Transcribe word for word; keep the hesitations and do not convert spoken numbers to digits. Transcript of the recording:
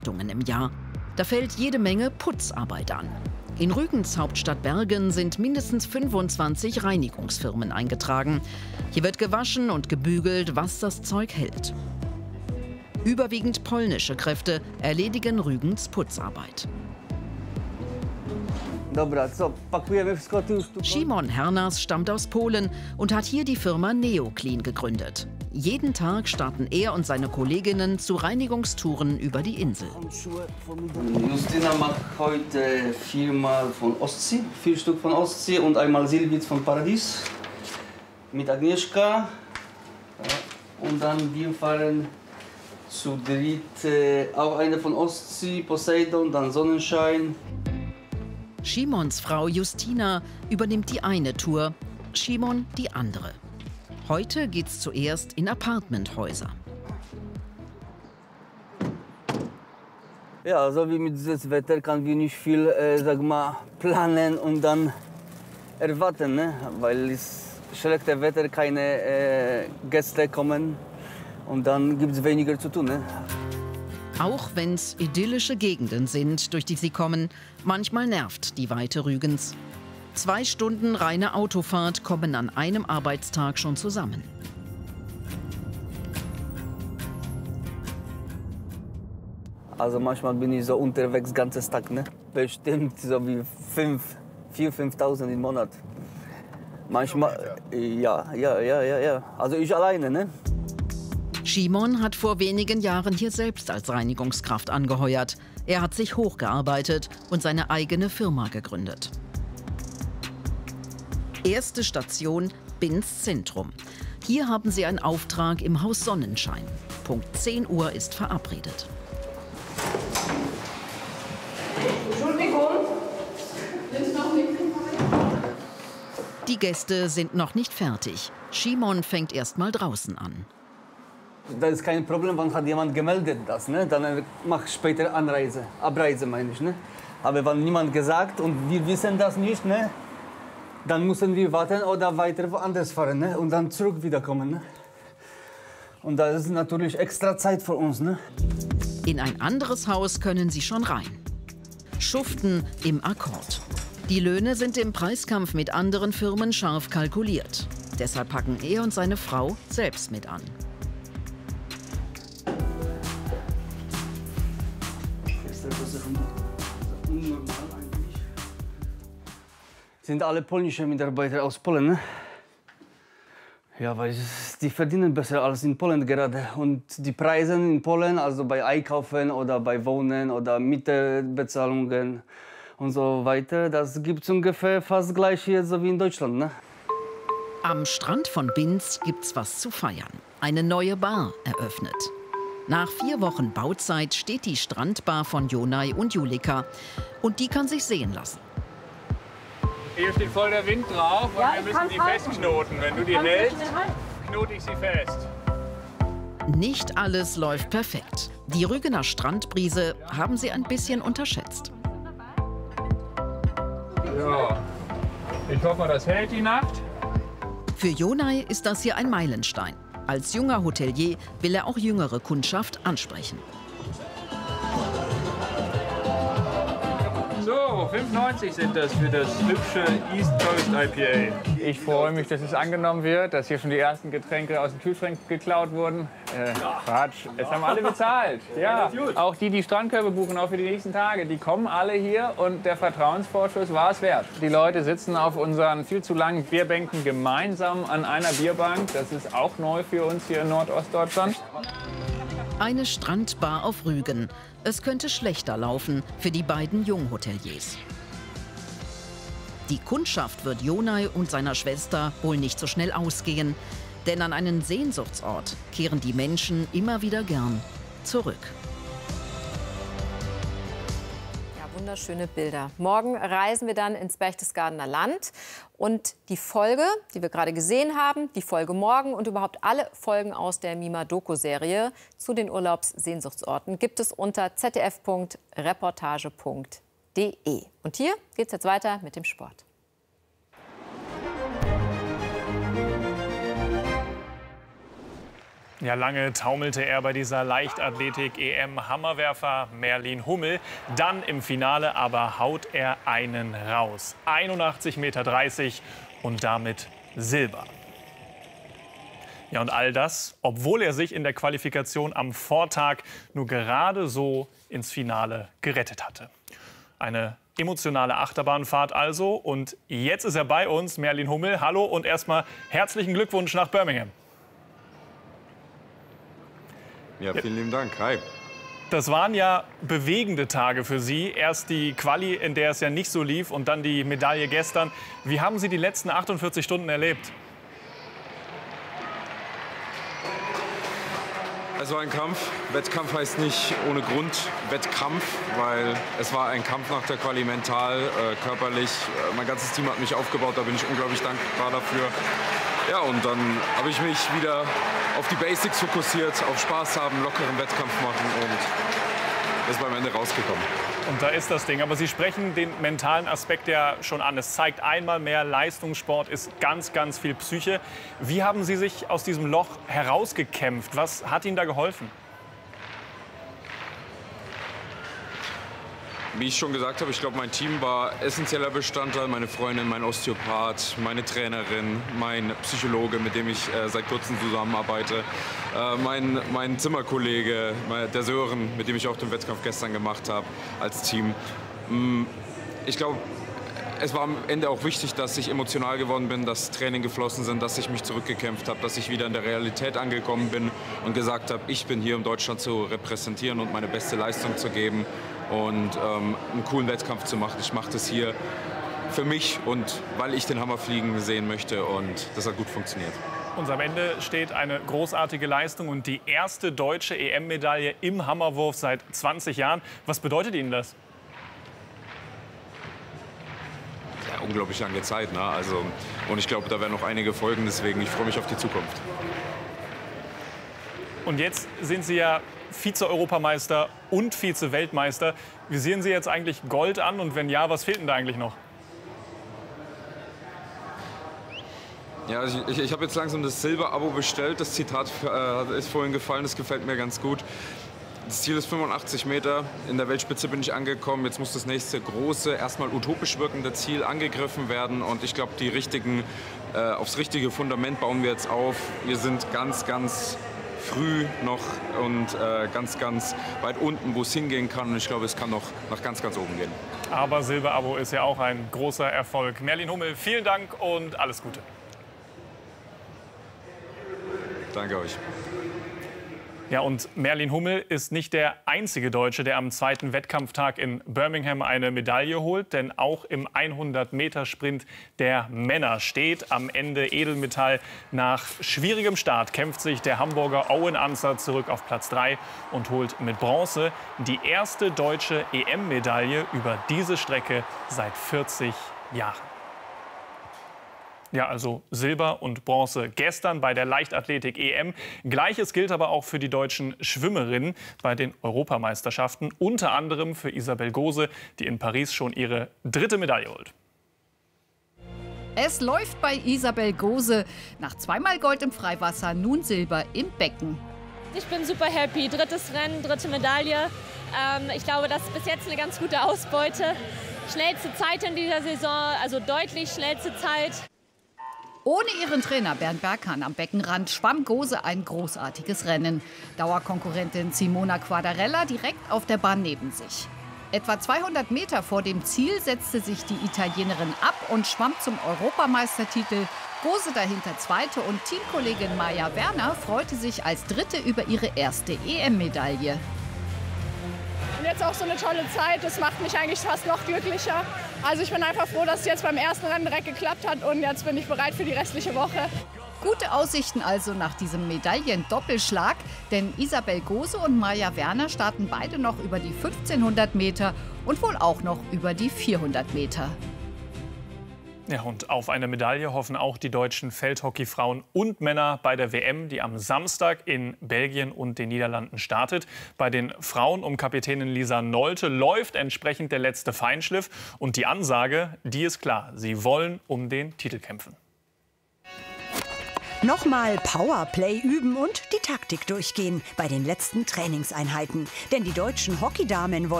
im Jahr. Da fällt jede Menge Putzarbeit an. In Rügens Hauptstadt Bergen sind mindestens fünfundzwanzig Reinigungsfirmen eingetragen. Hier wird gewaschen und gebügelt, was das Zeug hält. Überwiegend polnische Kräfte erledigen Rügens Putzarbeit. Szymon Hernas stammt aus Polen und hat hier die Firma Neoclean gegründet. Jeden Tag starten er und seine Kolleginnen zu Reinigungstouren über die Insel. Justyna macht heute viermal von Ostsee, vier Stück von Ostsee und einmal Silvitz von Paradies mit Agnieszka. Und dann wir fahren zu dritt, äh, auch eine von Ostsee, Poseidon, dann Sonnenschein. Szymons Frau Justyna übernimmt die eine Tour, Szymon die andere. Heute geht's zuerst in Apartmenthäuser. Ja, so wie mit diesem Wetter kann wir nicht viel, äh, sag mal, planen und dann erwarten, ne? Weil es schlechte Wetter, keine äh, Gäste kommen und dann gibt es weniger zu tun, ne? Auch wenn es idyllische Gegenden sind, durch die sie kommen, manchmal nervt die Weite Rügens. Zwei Stunden reine Autofahrt kommen an einem Arbeitstag schon zusammen. Also manchmal bin ich so unterwegs ganzes Tag, ne? Bestimmt so wie fünf, vier, fünftausend im Monat. Manchmal, ja, ja, ja, ja, ja. Also ich alleine, ne? Szymon hat vor wenigen Jahren hier selbst als Reinigungskraft angeheuert. Er hat sich hochgearbeitet und seine eigene Firma gegründet. Erste Station Binz Zentrum. Hier haben sie einen Auftrag im Haus Sonnenschein. Punkt zehn Uhr ist verabredet. Die Gäste sind noch nicht fertig. Szymon fängt erst mal draußen an. Das ist kein Problem, wann hat jemand gemeldet das, ne? Dann mach ich später Anreise, Abreise meine ich, ne? Aber wenn niemand gesagt und wir wissen das nicht, ne? Dann müssen wir warten oder weiter woanders fahren, ne? Und dann zurück wiederkommen, ne? Und das ist natürlich extra Zeit für uns, ne? In ein anderes Haus können sie schon rein. Schuften im Akkord. Die Löhne sind im Preiskampf mit anderen Firmen scharf kalkuliert. Deshalb packen er und seine Frau selbst mit an. Sind alle polnische Mitarbeiter aus Polen, ne? Ja, weil die verdienen besser als in Polen gerade. Und die Preise in Polen, also bei Einkaufen oder bei Wohnen oder Mietebezahlungen und so weiter, das gibt es ungefähr fast gleich hier so wie in Deutschland, ne? Am Strand von Binz gibt's was zu feiern. Eine neue Bar eröffnet. Nach vier Wochen Bauzeit steht die Strandbar von Jonaj und Julika. Und die kann sich sehen lassen. Hier steht voll der Wind drauf und Ja, wir müssen die halten. festknoten. Wenn du die hältst, knote ich sie fest. Nicht alles läuft perfekt. Die Rügener Strandbrise haben sie ein bisschen unterschätzt. So. Ich hoffe, das hält die Nacht. Für Jonaj ist das hier ein Meilenstein. Als junger Hotelier will er auch jüngere Kundschaft ansprechen. So, fünf neunzig sind das für das hübsche East Coast I P A. Ich freue mich, dass es angenommen wird, dass hier schon die ersten Getränke aus dem Kühlschrank geklaut wurden. Äh, Quatsch, es haben alle bezahlt. Ja, auch die, die Strandkörbe buchen, auch für die nächsten Tage, die kommen alle hier und der Vertrauensvorschuss war es wert. Die Leute sitzen auf unseren viel zu langen Bierbänken gemeinsam an einer Bierbank. Das ist auch neu für uns hier in Nordostdeutschland. Eine Strandbar auf Rügen. Es könnte schlechter laufen für die beiden Junghoteliers. Die Kundschaft wird Jonaj und seiner Schwester wohl nicht so schnell ausgehen. Denn an einen Sehnsuchtsort kehren die Menschen immer wieder gern zurück. Ja, wunderschöne Bilder. Morgen reisen wir dann ins Berchtesgadener Land. Und die Folge, die wir gerade gesehen haben, die Folge morgen und überhaupt alle Folgen aus der Mima-Doku-Serie zu den Urlaubssehnsuchtsorten gibt es unter z d f punkt reportage punkt de. Und hier geht es jetzt weiter mit dem Sport. Ja, lange taumelte er bei dieser Leichtathletik-E M Hammerwerfer Merlin Hummel. Dann im Finale aber haut er einen raus. einundachtzig Komma dreißig Meter und damit Silber. Ja, und all das, obwohl er sich in der Qualifikation am Vortag nur gerade so ins Finale gerettet hatte. Eine emotionale Achterbahnfahrt also. Und jetzt ist er bei uns, Merlin Hummel. Hallo und erstmal herzlichen Glückwunsch nach Birmingham. Ja, vielen lieben Dank. Hi. Das waren ja bewegende Tage für Sie. Erst die Quali, in der es ja nicht so lief, und dann die Medaille gestern. Wie haben Sie die letzten achtundvierzig Stunden erlebt? Es war ein Kampf. Wettkampf heißt nicht ohne Grund Wettkampf, weil es war ein Kampf nach der Quali, mental, äh, körperlich. Äh, mein ganzes Team hat mich aufgebaut, da bin ich unglaublich dankbar dafür. Ja, und dann habe ich mich wieder auf die Basics fokussiert, auf Spaß haben, lockeren Wettkampf machen und ist beim Ende rausgekommen. Und da ist das Ding. Aber Sie sprechen den mentalen Aspekt ja schon an. Es zeigt einmal mehr, Leistungssport ist ganz, ganz viel Psyche. Wie haben Sie sich aus diesem Loch herausgekämpft? Was hat Ihnen da geholfen? Wie ich schon gesagt habe, ich glaube, mein Team war essentieller Bestandteil. Meine Freundin, mein Osteopath, meine Trainerin, mein Psychologe, mit dem ich äh, seit kurzem zusammenarbeite, äh, mein, mein Zimmerkollege, der Sören, mit dem ich auch den Wettkampf gestern gemacht habe als Team. Ich glaube, es war am Ende auch wichtig, dass ich emotional geworden bin, dass Training geflossen sind, dass ich mich zurückgekämpft habe, dass ich wieder in der Realität angekommen bin und gesagt habe, ich bin hier, um Deutschland zu repräsentieren und meine beste Leistung zu geben und ähm, einen coolen Wettkampf zu machen. Ich mache das hier für mich und weil ich den Hammer fliegen sehen möchte, und das hat gut funktioniert. Und am Ende steht eine großartige Leistung und die erste deutsche E M-Medaille im Hammerwurf seit zwanzig Jahren. Was bedeutet Ihnen das? Ja, unglaublich lange Zeit, ne? Also, und ich glaube, da werden noch einige folgen, deswegen ich freue mich auf die Zukunft. Und jetzt sind Sie ja Vize-Europameister und Vize-Weltmeister. Wie sehen Sie jetzt eigentlich Gold an, und wenn ja, was fehlt denn da eigentlich noch? Ja, also ich, ich habe jetzt langsam das Silber-Abo bestellt. Das Zitat äh, ist vorhin gefallen, das gefällt mir ganz gut. Das Ziel ist fünfundachtzig Meter. In der Weltspitze bin ich angekommen. Jetzt muss das nächste große, erstmal utopisch wirkende Ziel angegriffen werden. Und ich glaube, die richtigen, äh, aufs richtige Fundament bauen wir jetzt auf. Wir sind ganz, ganz früh noch und äh, ganz, ganz weit unten, wo es hingehen kann. Und ich glaube, es kann noch nach ganz, ganz oben gehen. Aber Silber-Abo ist ja auch ein großer Erfolg. Merlin Hummel, vielen Dank und alles Gute. Danke euch. Ja, und Merlin Hummel ist nicht der einzige Deutsche, der am zweiten Wettkampftag in Birmingham eine Medaille holt. Denn auch im hundert Meter Sprint der Männer steht am Ende Edelmetall. Nach schwierigem Start kämpft sich der Hamburger Owen Ancer zurück auf Platz drei und holt mit Bronze die erste deutsche E M-Medaille über diese Strecke seit vierzig Jahren. Ja, also Silber und Bronze gestern bei der Leichtathletik-E M. Gleiches gilt aber auch für die deutschen Schwimmerinnen bei den Europameisterschaften. Unter anderem für Isabel Gose, die in Paris schon ihre dritte Medaille holt. Es läuft bei Isabel Gose. Nach zweimal Gold im Freiwasser, nun Silber im Becken. Ich bin super happy. Drittes Rennen, dritte Medaille. Ähm, ich glaube, das ist bis jetzt eine ganz gute Ausbeute. Schnellste Zeit in dieser Saison, also deutlich schnellste Zeit. Ohne ihren Trainer Bernd Berghahn am Beckenrand schwamm Gose ein großartiges Rennen. Dauerkonkurrentin Simona Quadarella direkt auf der Bahn neben sich. Etwa zweihundert Meter vor dem Ziel setzte sich die Italienerin ab und schwamm zum Europameistertitel. Gose dahinter Zweite und Teamkollegin Maja Werner freute sich als Dritte über ihre erste E M-Medaille. Und jetzt auch so eine tolle Zeit, das macht mich eigentlich fast noch glücklicher. Also ich bin einfach froh, dass es jetzt beim ersten Rennen direkt geklappt hat und jetzt bin ich bereit für die restliche Woche. Gute Aussichten also nach diesem Medaillendoppelschlag, denn Isabel Gose und Maja Werner starten beide noch über die fünfzehnhundert Meter und wohl auch noch über die vierhundert Meter. Ja, und auf eine Medaille hoffen auch die deutschen Feldhockeyfrauen und Männer bei der W M, die am Samstag in Belgien und den Niederlanden startet. Bei den Frauen um Kapitänin Lisa Nolte läuft entsprechend der letzte Feinschliff. Und die Ansage, die ist klar, sie wollen um den Titel kämpfen. Nochmal Powerplay üben und die Taktik durchgehen bei den letzten Trainingseinheiten. Denn die deutschen Hockeydamen wollen